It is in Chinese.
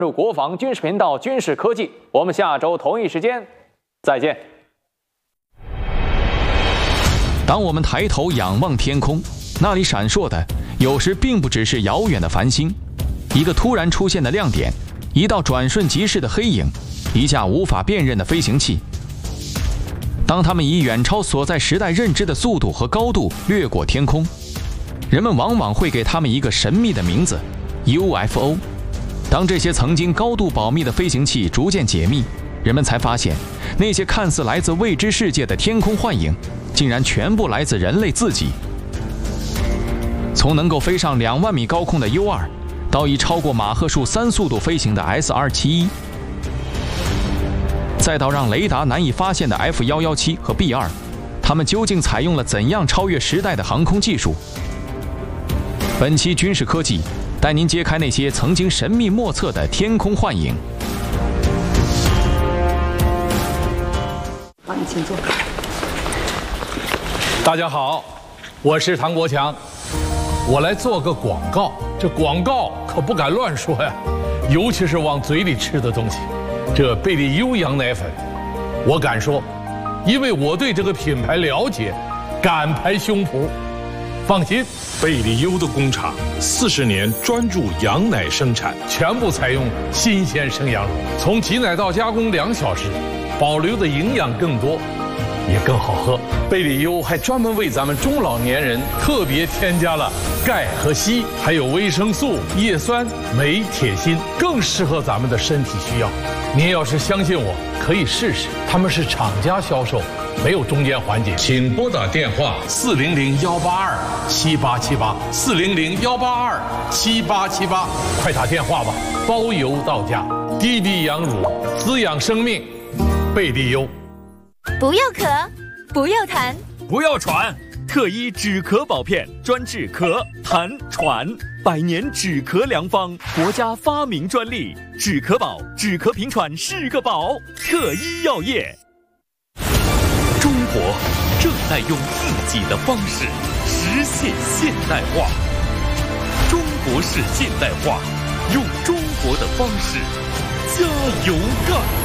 入国防军事频道军事科技，我们下周同一时间再见。 当我们抬头仰望天空，那里闪烁的有时并不只是遥远的繁星，一个突然出现的亮点，一道转瞬即逝的黑影，一架无法辨认的飞行器。当他们以远超所在时代认知的速度和高度掠过天空，人们往往会给他们一个神秘的名字 UFO。 当这些曾经高度保密的飞行器逐渐解密，人们才发现，那些看似来自未知世界的天空幻影，竟然全部来自人类自己。从能够飞上2万米高空的 U2， 到以超过马赫数3速度飞行的 SR-71， 再到让雷达难以发现的 F-117和 B-2， 他们究竟采用了怎样超越时代的航空技术？本期军事科技带您揭开那些曾经神秘莫测的天空幻影。 好，你请坐。 大家好，我是唐国强，我来做个广告。这广告可不敢乱说呀，尤其是往嘴里吃的东西。这贝利优羊奶粉，我敢说，因为我对这个品牌了解，敢拍胸脯。放心， 贝利优的工厂40年专注羊奶生产， 全部采用新鲜生羊乳，从挤奶到加工2小时，保留的营养更多，也更好喝。贝利优还专门为咱们中老年人特别添加了钙和硒，还有维生素、叶酸、镁、铁、锌，更适合咱们的身体需要。您要是相信我，可以试试。他们是厂家销售，没有中间环节。请拨打电话400-182-7878，400-182-7878，快打电话吧，包邮到家。低低羊乳，滋养生命，贝利优。 不要咳，不要痰， 不要喘，特医止咳宝片专治咳、痰、喘，100年止咳良方，国家发明专利，止咳宝，止咳平喘是个宝，特医药业。中国正在用自己的方式实现现代化，中国式现代化，用中国的方式加油干。